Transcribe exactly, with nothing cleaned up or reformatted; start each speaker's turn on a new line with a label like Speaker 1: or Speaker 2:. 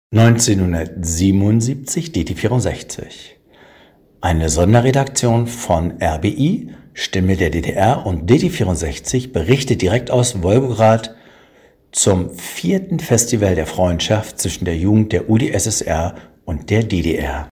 Speaker 1: neunzehnhundertsiebenundsiebzig D T vierundsechzig. Eine Sonderredaktion von R B I, Stimme der D D R und D T vierundsechzig berichtet direkt aus Wolgograd zum vierten Festival der Freundschaft zwischen der Jugend der U d S S R und der D D R.